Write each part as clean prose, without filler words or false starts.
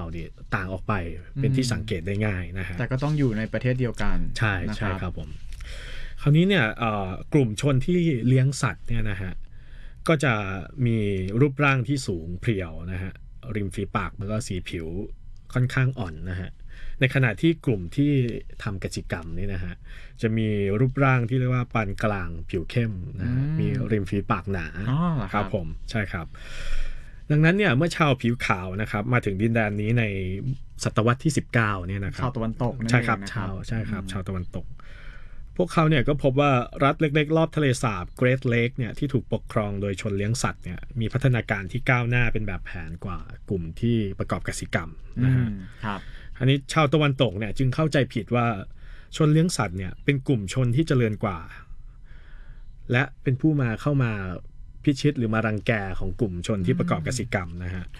เนี่ยต่างออกไปเป็นที่สังเกตได้ง่ายนะฮะแต่ก็ต้องอยู่ในประเทศเดียวกันใช่ใช่ครับผมคราวนี้เนี่ยกลุ่มชนที่เลี้ยงสัตว์เนี่ยนะฮะก็จะมีรูปร่างที่สูงเพรียวนะฮะริมฝีปากแล้วก็สีผิวค่อนข้างอ่อนนะฮะในขณะที่กลุ่มที่ทำกิจกรรมนี่นะฮะจะมีรูปร่างที่เรียกว่าปานกลางผิวเข้มนะฮะมีริมฝีปากหนาครับผมใช่ครับดังนั้นเนี่ยเมื่อชาวผิวขาวนะครับมาถึงดินแดนนี้ในศตวรรษที่19เนี่ยนะครับชาวตะวันตกใช่ครับชาวตะวันตกพวกเขาเนี่ยก็พบว่ารัฐเล็กๆรอบทะเลสาบเกรทเลคเนี่ยที่ถูกปกครองโดยชนเลี้ยงสัตว์เนี่ยมีพัฒนาการที่ก้าวหน้าเป็นแบบแผนกว่ากลุ่มที่ประกอบกสิกรรมนะฮะอันนี้ชาวตะวันตกเนี่ยจึงเข้าใจผิดว่าชนเลี้ยงสัตว์เนี่ยเป็นกลุ่มชนที่เจริญกว่าและเป็นผู้เข้ามาพิชิตหรือมารังแกของกลุ่มชนที่ประกอบกสิกรรมนะฮะ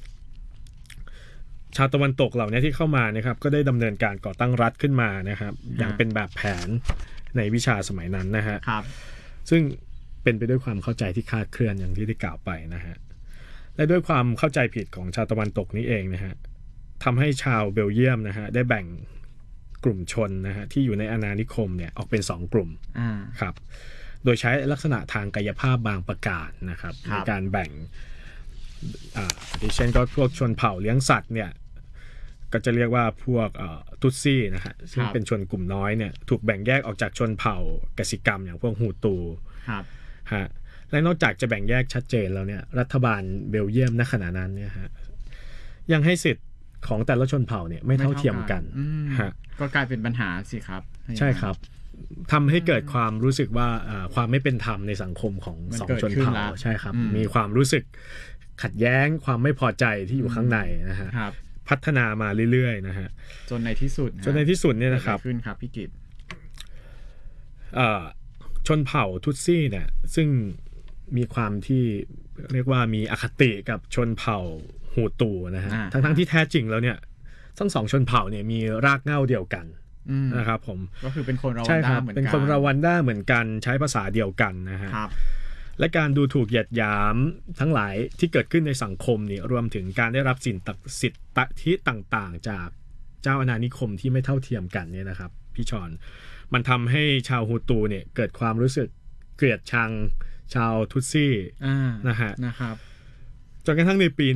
ชาวตะวันตกเหล่านี้ที่เข้ามานะครับก็ได้ดำเนินการก่อตั้งรัฐขึ้นมานะครับอย่างเป็นแบบแผนในวิชาสมัยนั้นนะฮะซึ่งเป็นไปด้วยความเข้าใจที่คลาดเคลื่อนอย่างที่ได้กล่าวไปนะฮะและด้วยความเข้าใจผิดของชาวตะวันตกนี้เองนะฮะทำให้ชาวเบลเยียมนะฮะได้แบ่งกลุ่มชนนะฮะที่อยู่ในอาณานิคมเนี่ยออกเป็น2กลุ่มครับโดยใช้ลักษณะทางกายภาพบางประการนะครับในการแบ่งดิเช่นก็พวกชนเผ่าเลี้ยงสัตว์เนี่ยก็จะเรียกว่าพวกตุตซี่นะฮะซึ่งเป็นชนกลุ่มน้อยเนี่ยถูกแบ่งแยกออกจากชนเผ่ากสิกรรมอย่างพวกฮูตูฮะและนอกจากจะแบ่งแยกชัดเจนแล้วเนี่ยรัฐบาลเบลเยียมณขณะนั้นเนี่ยฮะยังให้สิทธิ์ของแต่ละชนเผ่าเนี่ยไม่เท่าเทียมกันฮะก็กลายเป็นปัญหาสิครับใช่ครับทำให้เกิดความรู้สึกว่าความไม่เป็นธรรมในสังคมของสองชนเผ่าใช่ครับมีความรู้สึกขัดแย้งความไม่พอใจที่อยู่ข้างในนะฮะพัฒนามาเรื่อยๆนะฮะจนในที่สุดเนี่ยนะครับขึ้นครับพี่กิตชนเผ่าทุตซี่เนี่ยซึ่งมีความที่เรียกว่ามีอคติกับชนเผ่าฮูตูนะฮะทั้งที่แท้จริงแล้วเนี่ยทั้งสองชนเผ่าเนี่ยมีรากเหง้าเดียวกันนะครับผมก็คือเป็นคนรวันด้าเหมือนกันเป็นคนรวันด้าเหมือนกันใช้ภาษาเดียวกันนะฮะและการดูถูกเหยียดหยามทั้งหลายที่เกิดขึ้นในสังคมนี่รวมถึงการได้รับสิทธิต่างๆจากเจ้าอาณานิคมที่ไม่เท่าเทียมกันเนี่ยนะครับพี่ชอนมันทำให้ชาวฮูตูเนี่ยเกิดความรู้สึกเกลียดชังชาวทุตซี่นะครับจนกระทั่งในปี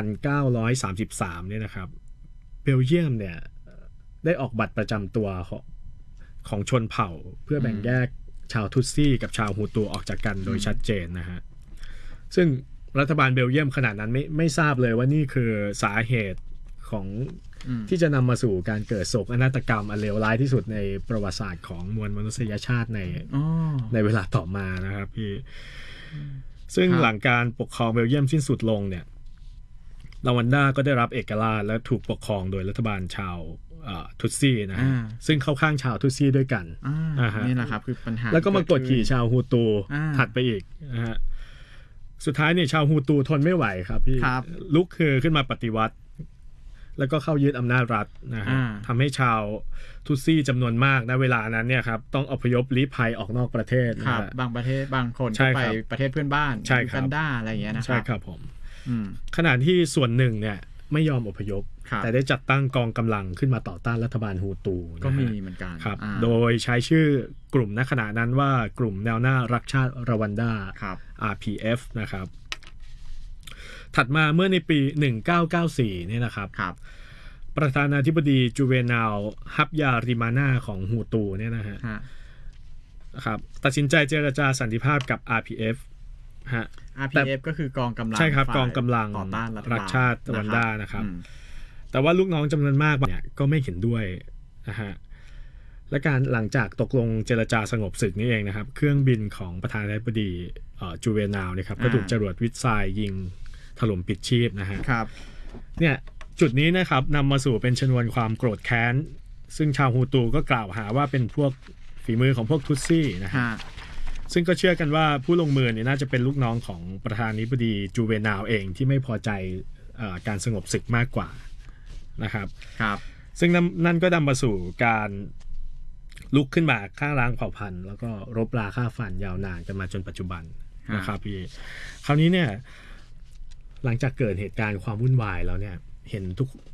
1933 เนี่ยนะครับเบลเยียมเนี่ยได้ออกบัตรประจำตัวของชนเผ่าเพื่อแบ่งแยกชาวทุตซี่กับชาวฮูตูออกจากกันโดยชัดเจนนะฮะซึ่งรัฐบาลเบลเยียมขนาดนั้นไม่ทราบเลยว่านี่คือสาเหตุของที่จะนำมาสู่การเกิดโศกนาฏกรรมอันเลวร้ายที่สุดในประวัติศาสตร์ของมวลมนุษยชาติในเวลาต่อมานะครับพี่ซึ่งหลังการปกครองเบลเยียมสิ้นสุดลงเนี่ยรวันด้าก็ได้รับเอกราชและถูกปกครองโดยรัฐบาลชาวทุตซี่นะซึ่งเข้าข้างชาวทุตซี่ด้วยกันนี่แหละครับคือปัญหาแล้วก็มากดขี่ชาวฮูตูถัดไปอีกนะฮะสุดท้ายเนี่ยชาวฮูตูทนไม่ไหวครับพี่ลุกคือขึ้นมาปฏิวัติแล้วก็เข้ายึดอำนาจรัฐนะฮะทำให้ชาวทุตซี่จำนวนมากณเวลานั้นเนี่ยครับต้องอพยพลี้ภัยออกนอกประเทศครับบางประเทศบางคนก็ไปประเทศเพื่อนบ้านยูกันดาอะไรอย่างเงี้ยนะครับใช่ครับผมขณะที่ส่วนหนึ่งเนี่ยไม่ยอมอพยพแต่ได้จัดตั้งกองกำลังขึ้นมาต่อต้านรัฐบาลฮูตูก็มีเหมือนกันครับโดยใช้ชื่อกลุ่มณขณะนั้นว่ากลุ่มแนวหน้ารักชาติรวันดา RPF นะครับถัดมาเมื่อในปี1994เนี่ยนะครับประธานาธิบดีจูเวนาลฮับยาริมานาของฮูตูเนี่ยนะฮะครับตัดสินใจเจรจาสันติภาพกับ RPF RPF ก็คือกองกำลังใช่ครับกองกำลังต่อต้านรัฐชาติรวันดานะครับแต่ว่าลูกน้องจำนวนมากเนี่ยก็ไม่เห็นด้วยนะฮะและการหลังจากตกลงเจรจาสงบศึกนี่เองนะครับเครื่องบินของประธานาธิบดีจูเวนาลนะครับก็ถูกจรวดวิสัยยิงถล่มปิดชีพนะฮะเนี่ยจุดนี้นะครับนำมาสู่เป็นชนวนความโกรธแค้นซึ่งชาวฮูตูก็กล่าวหาว่าเป็นพวกฝีมือของพวกทุตซี่นะฮะซึ่งก็เชื่อกันว่าผู้ลงมือเนี่ยน่าจะเป็นลูกน้องของประธานาธิบดีจูเวนาลเองที่ไม่พอใจการสงบศึกมากกว่านะครับซึ่งนั่นก็นำมาสู่การลุกขึ้นมาฆ่าล้างเผ่าพันธุ์แล้วก็รบราฆ่าฟันยาวนานกันมาจนปัจจุบันนะครับพี่คราวนี้เนี่ยหลังจากเกิดเหตุการณ์ความวุ่นวายแล้วเนี่ยเห็นทุก